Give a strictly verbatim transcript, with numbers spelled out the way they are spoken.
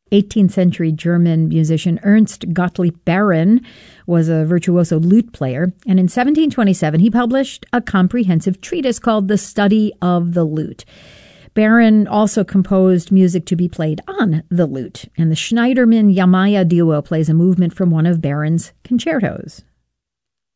eighteenth century German musician Ernst Gottlieb Baron was a virtuoso lute player, and in seventeen twenty-seven he published a comprehensive treatise called The Study of the Lute. Baron also composed music to be played on the lute, and the Schneiderman-Yamaya duo plays a movement from one of Baron's concertos.